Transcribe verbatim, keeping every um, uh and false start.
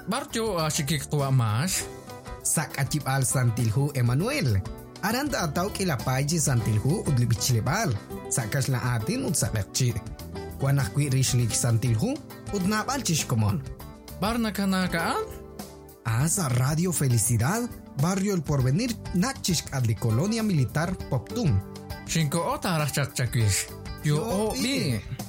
Barjo asikik tua mas. Sak acip al santilhu Emmanuel. Aranda atau kilapaji santilhu udli bichlebal. Sakas la atin ud sakakci. Wanah kui rishlik santilhu ud napal chishkomon. Barna kanakaan? Asa Radio Felicidad, Barrio El Porvenir, Nachishk adli Colonia Militar Poptum. Shinko ota arach chak chakwish. Yo o bi.